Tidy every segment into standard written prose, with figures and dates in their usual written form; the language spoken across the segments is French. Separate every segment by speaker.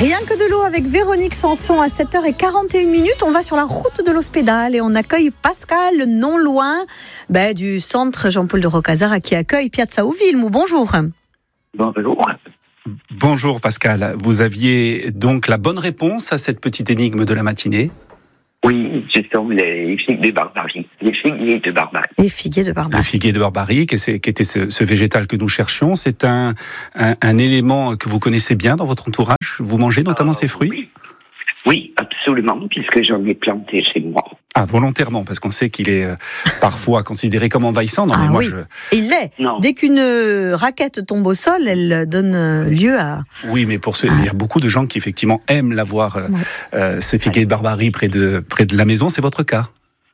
Speaker 1: Rien que de l'eau avec Véronique Sanson à 7h41. On va sur la route de l'Hospédale et on accueille Pascal, non loin du centre Jean-Paul de Rocazara qui accueille Piazza Uvilmu. Bonjour.
Speaker 2: Bonjour.
Speaker 3: Bonjour Pascal, vous aviez donc la bonne réponse à cette petite énigme de la matinée.
Speaker 2: Oui, ce sont les figues de Barbarie. Les figuiers de Barbarie.
Speaker 1: Les figuiers de Barbarie.
Speaker 3: Le figuier de Barbarie, qui était ce végétal que nous cherchions, c'est un élément que vous connaissez bien dans votre entourage. Vous mangez notamment ces fruits ?
Speaker 2: Oui, absolument, puisque j'en ai planté chez moi.
Speaker 3: Ah, volontairement, parce qu'on sait qu'il est parfois considéré comme envahissant. Non, mais moi,
Speaker 1: oui. Et il l'est.
Speaker 2: Non.
Speaker 1: Dès qu'une raquette tombe au sol, elle donne lieu à...
Speaker 3: Oui, mais il y a beaucoup de gens qui effectivement aiment l'avoir, ce figuier de Barbarie près de la maison. C'est votre cas ?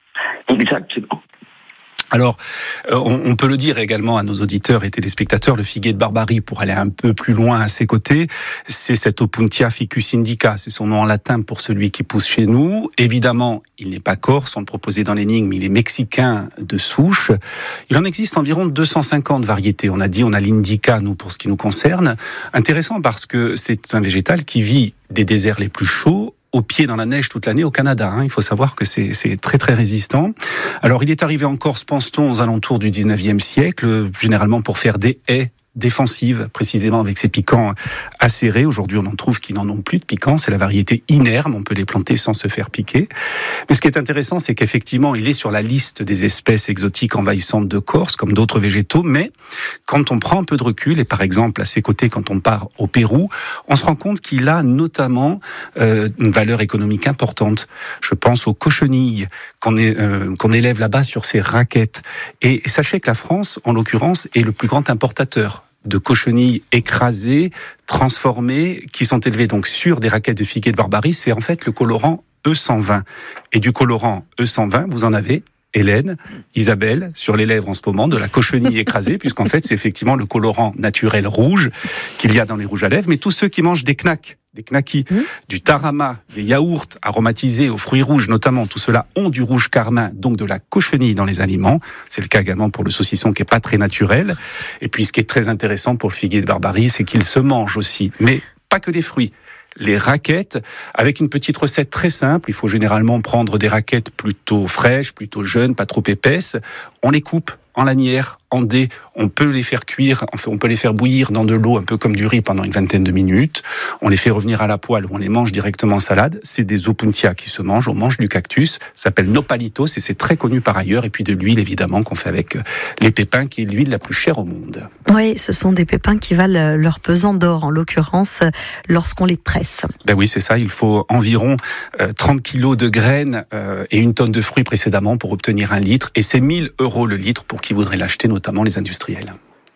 Speaker 2: Exactement.
Speaker 3: Alors, on peut le dire également à nos auditeurs et téléspectateurs, le figuier de Barbarie, pour aller un peu plus loin à ses côtés, c'est cet Opuntia ficus indica, c'est son nom en latin pour celui qui pousse chez nous. Évidemment, il n'est pas corse, on le proposait dans l'énigme, il est mexicain de souche. Il en existe environ 250 variétés. On a l'indica, nous, pour ce qui nous concerne. Intéressant parce que c'est un végétal qui vit des déserts les plus chauds, au pied dans la neige toute l'année au Canada. Il faut savoir que c'est très très résistant. Alors il est arrivé en Corse, pense-t-on, aux alentours du 19e siècle, généralement pour faire des haies défensives, précisément avec ses piquants acérés. Aujourd'hui, on en trouve qui n'en ont plus de piquants. C'est la variété inerme. On peut les planter sans se faire piquer. Mais ce qui est intéressant, c'est qu'effectivement, il est sur la liste des espèces exotiques envahissantes de Corse, comme d'autres végétaux. Mais quand on prend un peu de recul, et par exemple, à ses côtés, quand on part au Pérou, on se rend compte qu'il a notamment une valeur économique importante. Je pense aux cochenilles qu'on élève là-bas sur ces raquettes. Et sachez que la France, en l'occurrence, est le plus grand importateur de cochenilles écrasées, transformées, qui sont élevées donc sur des raquettes de figuier de Barbarie. C'est en fait le colorant E120. Et du colorant E120, vous en avez, Hélène, Isabelle, sur les lèvres en ce moment, de la cochenille écrasée, puisqu'en fait, c'est effectivement le colorant naturel rouge qu'il y a dans les rouges à lèvres. Mais tous ceux qui mangent des knackis, du tarama, des yaourts aromatisés aux fruits rouges notamment, tout cela ont du rouge carmin, donc de la cochenille dans les aliments. C'est le cas également pour le saucisson qui est pas très naturel. Et puis ce qui est très intéressant pour le figuier de Barbarie, c'est qu'il se mange aussi, mais pas que les fruits. Les raquettes, avec une petite recette très simple. Il faut généralement prendre des raquettes plutôt fraîches, plutôt jeunes, pas trop épaisses. On les coupe en lanières, en dés. On peut les faire cuire, enfin, on peut les faire bouillir dans de l'eau, un peu comme du riz, pendant une vingtaine de minutes. On les fait revenir à la poêle ou on les mange directement en salade. C'est des opuntia qui se mangent. On mange du cactus. Ça s'appelle nopalitos et c'est très connu par ailleurs. Et puis de l'huile, évidemment, qu'on fait avec les pépins, qui est l'huile la plus chère au monde.
Speaker 1: Oui, ce sont des pépins qui valent leur pesant d'or, en l'occurrence, lorsqu'on les presse.
Speaker 3: Ben oui, c'est ça. Il faut environ 30 kilos de graines et 1 tonne de fruits précédemment pour obtenir 1 litre. Et c'est 1 000 € le litre pour qui voudraient l'acheter, notamment les industriels.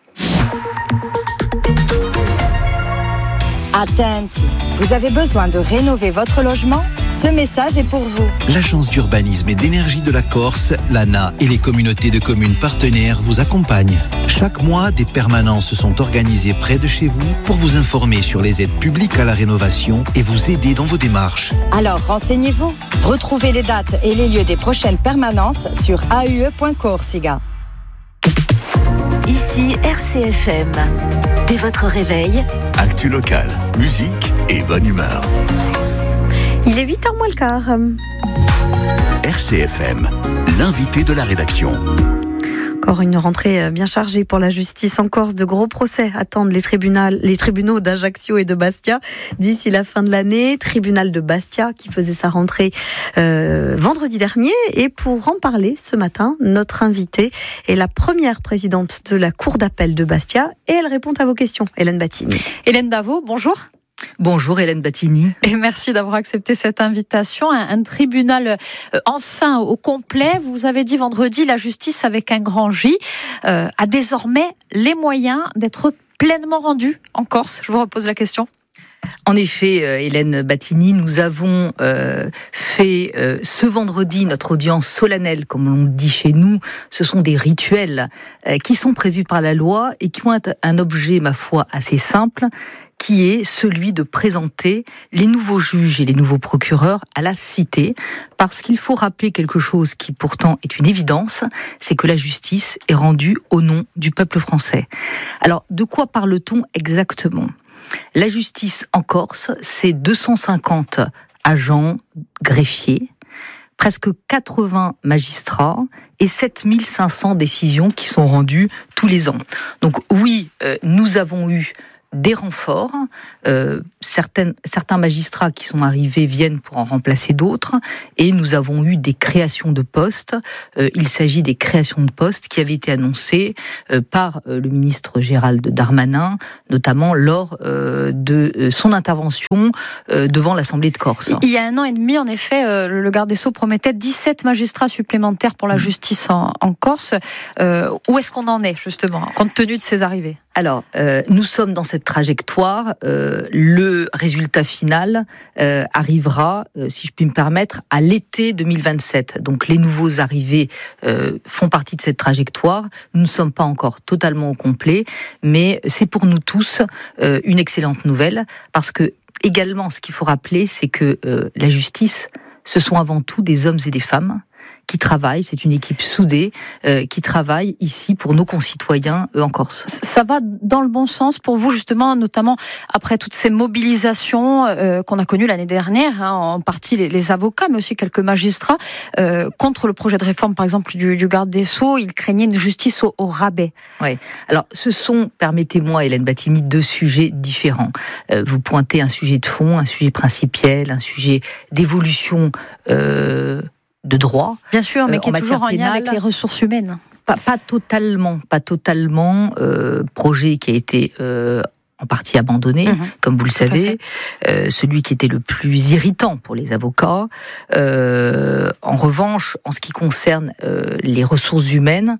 Speaker 4: Attenti, vous avez besoin de rénover votre logement ? Ce message est pour vous.
Speaker 5: L'Agence d'urbanisme et d'énergie de la Corse, l'ANA et les communautés de communes partenaires vous accompagnent. Chaque mois, des permanences sont organisées près de chez vous pour vous informer sur les aides publiques à la rénovation et vous aider dans vos démarches.
Speaker 4: Alors renseignez-vous. Retrouvez les dates et les lieux des prochaines permanences sur aue.corsica.
Speaker 6: Ici RCFM. Dès votre réveil,
Speaker 7: actu local, musique et bonne humeur.
Speaker 1: Il est 8h moins le quart.
Speaker 7: RCFM, l'invité de la rédaction.
Speaker 1: Encore une rentrée bien chargée pour la justice en Corse. De gros procès attendent les tribunaux d'Ajaccio et de Bastia d'ici la fin de l'année. Tribunal de Bastia qui faisait sa rentrée vendredi dernier. Et pour en parler ce matin, notre invitée est la première présidente de la Cour d'appel de Bastia et elle répond à vos questions. Hélène Battini.
Speaker 8: Hélène Davot, bonjour.
Speaker 9: Bonjour Hélène Battini.
Speaker 8: Et merci d'avoir accepté cette invitation. Un tribunal enfin au complet. Vous avez dit vendredi, la justice avec un grand J a désormais les moyens d'être pleinement rendue en Corse. Je vous repose la question.
Speaker 9: En effet, Hélène Battini, nous avons fait ce vendredi notre audience solennelle, comme on dit chez nous. Ce sont des rituels qui sont prévus par la loi et qui ont un objet, ma foi, assez simple, qui est celui de présenter les nouveaux juges et les nouveaux procureurs à la cité, parce qu'il faut rappeler quelque chose qui pourtant est une évidence, c'est que la justice est rendue au nom du peuple français. Alors, de quoi parle-t-on exactement ? La justice en Corse, c'est 250 agents greffiers, presque 80 magistrats et 7500 décisions qui sont rendues tous les ans. Donc oui, nous avons eu des renforts. Certains magistrats qui sont arrivés viennent pour en remplacer d'autres, et nous avons eu des créations de postes. Il s'agit des créations de postes qui avaient été annoncées par le ministre Gérald Darmanin, notamment lors de son intervention devant l'Assemblée de Corse.
Speaker 8: Il y a 1 an et demi, en effet, le garde des Sceaux promettait 17 magistrats supplémentaires pour la justice en Corse. Où est-ce qu'on en est, justement, compte tenu de ces arrivées ?
Speaker 9: Alors, nous sommes dans cette trajectoire. Le résultat final arrivera, si je puis me permettre, à l'été 2027. Donc, les nouveaux arrivés font partie de cette trajectoire. Nous ne sommes pas encore totalement au complet, mais c'est pour nous tous une excellente nouvelle, parce que, également, ce qu'il faut rappeler, c'est que la justice, ce sont avant tout des hommes et des femmes qui travaillent, c'est une équipe soudée qui travaille ici pour nos concitoyens en Corse.
Speaker 8: Ça va dans le bon sens pour vous, justement, notamment après toutes ces mobilisations qu'on a connues l'année dernière, en partie les avocats, mais aussi quelques magistrats, contre le projet de réforme, par exemple, du garde des Sceaux. Ils craignaient une justice au rabais.
Speaker 9: Oui. Alors, ce sont, permettez-moi, Hélène Battini, 2 sujets différents. Vous pointez un sujet de fond, un sujet principiel, un sujet d'évolution de droit.
Speaker 8: Bien sûr, mais qui est toujours en lien avec les ressources humaines.
Speaker 9: Pas totalement. Projet qui a été en partie abandonné, comme vous le savez, celui qui était le plus irritant pour les avocats. En revanche, en ce qui concerne les ressources humaines,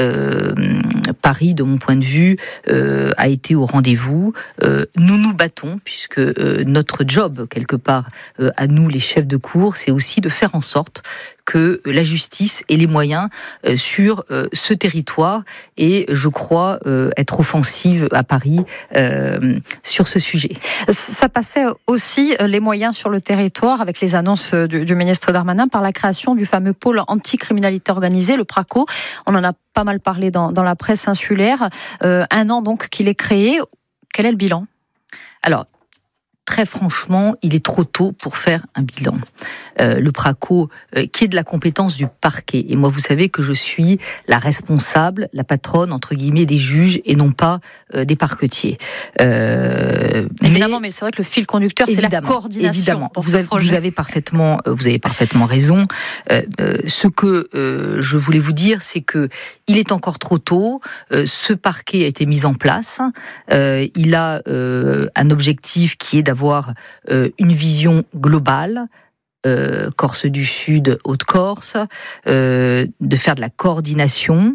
Speaker 9: Paris, de mon point de vue, a été au rendez-vous. Nous nous battons, puisque notre job, quelque part, à nous, les chefs de cour, c'est aussi de faire en sorte que la justice ait les moyens sur ce territoire, et je crois être offensive à Paris sur ce sujet.
Speaker 8: Ça passait aussi, les moyens sur le territoire, avec les annonces du ministre Darmanin, par la création du fameux pôle anticriminalité organisée, le PRACO. On en a pas mal parlé dans la presse insulaire. 1 an donc qu'il est créé. Quel est le bilan ?
Speaker 9: Alors, très franchement, il est trop tôt pour faire un bilan. Le PRACO, qui est de la compétence du parquet. Et moi, vous savez que je suis la responsable, la patronne, entre guillemets, des juges et non pas des parquetiers.
Speaker 8: Évidemment, mais c'est vrai que le fil conducteur, c'est la coordination.
Speaker 9: Évidemment, vous avez parfaitement raison. Ce que je voulais vous dire, c'est que il est encore trop tôt. Ce parquet a été mis en place. Il a un objectif qui est d'avoir une vision globale, Corse du Sud, Haute-Corse, de faire de la coordination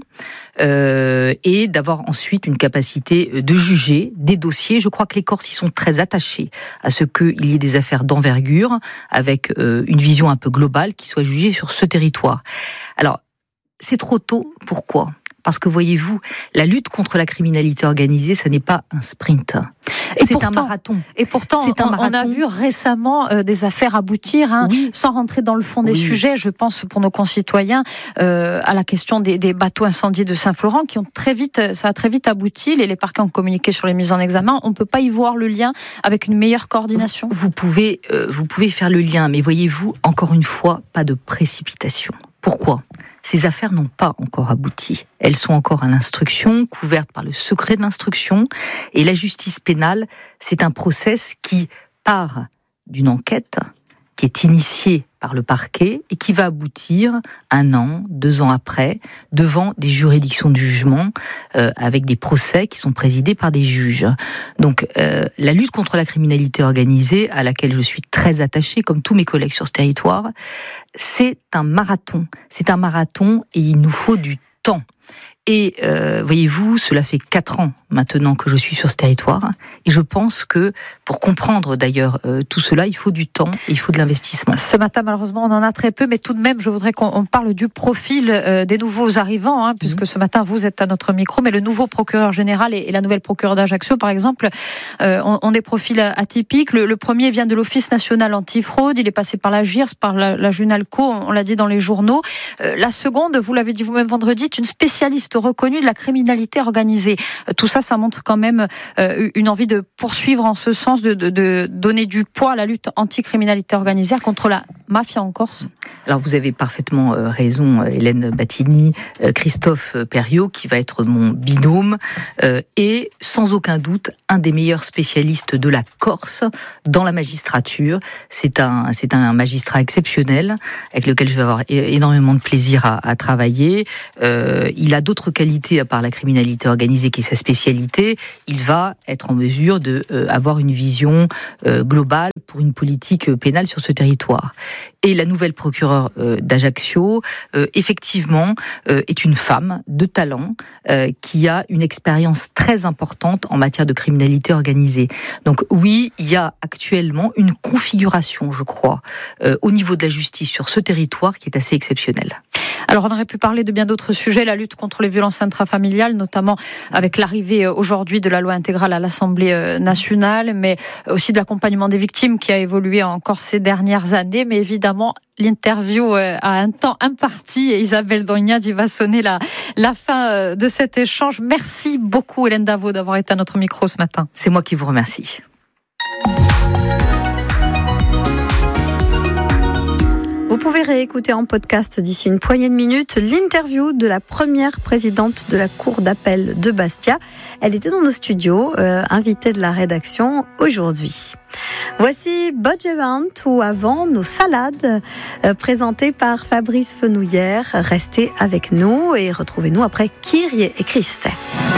Speaker 9: et d'avoir ensuite une capacité de juger des dossiers. Je crois que les Corses y sont très attachés à ce qu'il y ait des affaires d'envergure avec une vision un peu globale qui soit jugée sur ce territoire. Alors, c'est trop tôt. Pourquoi ? Parce que, voyez-vous, la lutte contre la criminalité organisée, ça n'est pas un sprint. C'est un marathon.
Speaker 8: Et pourtant, on a vu récemment des affaires aboutir, sans rentrer dans le fond des sujets. Je pense, pour nos concitoyens, à la question des bateaux incendiés de Saint-Florent, ça a très vite abouti. Les parquets ont communiqué sur les mises en examen. On ne peut pas y voir le lien avec une meilleure coordination.
Speaker 9: Vous pouvez faire le lien, mais voyez-vous, encore une fois, pas de précipitation. Pourquoi ? Ces affaires n'ont pas encore abouti. Elles sont encore à l'instruction, couvertes par le secret de l'instruction. Et la justice pénale, c'est un process qui part d'une enquête qui est initiée par le parquet et qui va aboutir 1 an, 2 ans après, devant des juridictions de jugement, avec des procès qui sont présidés par des juges. Donc, la lutte contre la criminalité organisée, à laquelle je suis très attachée, comme tous mes collègues sur ce territoire, c'est un marathon. C'est un marathon et il nous faut du temps. Et voyez-vous, cela fait 4 ans maintenant que je suis sur ce territoire. Et je pense que pour comprendre d'ailleurs tout cela, il faut du temps et il faut de l'investissement.
Speaker 8: Ce matin, malheureusement, on en a très peu. Mais tout de même, je voudrais qu'on parle du profil des nouveaux arrivants, puisque ce matin, vous êtes à notre micro. Mais le nouveau procureur général et la nouvelle procureure d'Ajaccio, par exemple, ont des profils atypiques. Le premier vient de l'Office national antifraude. Il est passé par la GIRS, par la Junalco, on l'a dit dans les journaux. La seconde, vous l'avez dit vous-même vendredi, est une spécialiste reconnue de la criminalité organisée. Tout ça, ça montre quand même une envie de poursuivre en ce sens, de donner du poids à la lutte anti-criminalité organisée contre la mafia en Corse.
Speaker 9: Alors vous avez parfaitement raison, Hélène Battini, Christophe Perriot, qui va être mon binôme, est sans aucun doute un des meilleurs spécialistes de la Corse dans la magistrature. C'est un magistrat exceptionnel avec lequel je vais avoir énormément de plaisir à travailler. Il a d'autres qualités à part la criminalité organisée qui est sa spécialité. Il va être en mesure de avoir une vision globale pour une politique pénale sur ce territoire. Et la nouvelle procureure d'Ajaccio, effectivement, est une femme de talent qui a une expérience très importante en matière de criminalité organisée. Donc oui, il y a actuellement une configuration, je crois, au niveau de la justice sur ce territoire qui est assez exceptionnelle.
Speaker 8: Alors on aurait pu parler de bien d'autres sujets, la lutte contre les violences intrafamiliales, notamment avec l'arrivée aujourd'hui de la loi intégrale à l'Assemblée nationale, mais aussi de l'accompagnement des victimes qui a évolué encore ces dernières années. Mais évidemment, l'interview a un temps imparti et Isabelle Dognaz va sonner la fin de cet échange. Merci beaucoup Hélène Davot d'avoir été à notre micro ce matin.
Speaker 9: C'est moi qui vous remercie.
Speaker 1: Vous pouvez réécouter en podcast d'ici une poignée de minutes l'interview de la première présidente de la Cour d'appel de Bastia. Elle était dans nos studios, invitée de la rédaction aujourd'hui. Voici Budget Event ou avant nos salades présentées par Fabrice Fenouillère. Restez avec nous et retrouvez-nous après Kyrie et Christ.